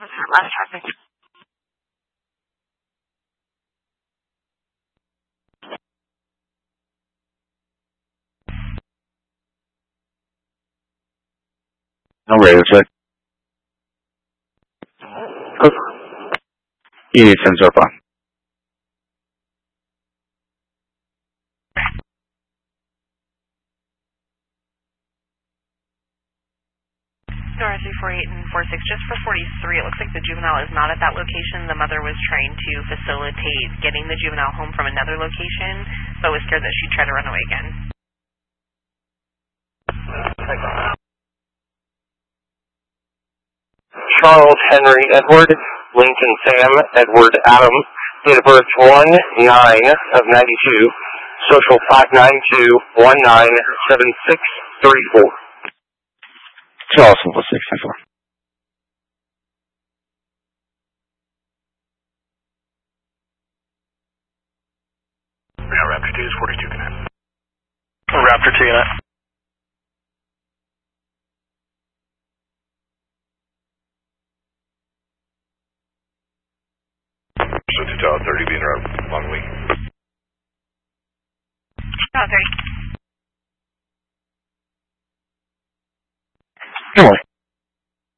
Last traffic. No radio check. You need 1005. RSV 48 and 46, just for 43, it looks like the juvenile is not at that location. The mother was trying to facilitate getting the juvenile home from another location, but was scared that she'd try to run away again. Charles Henry Edward, Lincoln Sam Edward Adam, date of birth 1/9 of 92, social 592-197634. Charles 4694. Raptor 2 is 42 connect. Raptor 2 unit. So to 30 being around long week. 30.